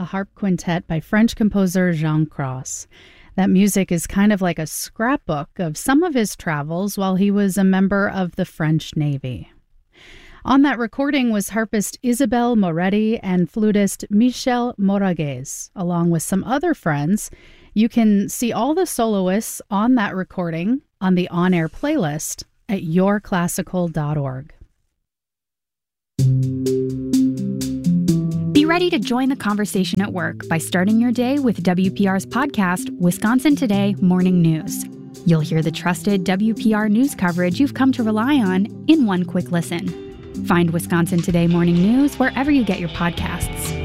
harp quintet by French composer Jean Cros. That music is kind of like a scrapbook of some of his travels while he was a member of the French Navy. On that recording was harpist Isabelle Moretti and flutist Michel Moraguez, along with some other friends. You can see all the soloists on that recording on the on-air playlist at yourclassical.org. Be ready to join the conversation at work by starting your day with WPR's podcast, Wisconsin Today Morning News. You'll hear the trusted WPR news coverage you've come to rely on in one quick listen. Find Wisconsin Today Morning News wherever you get your podcasts.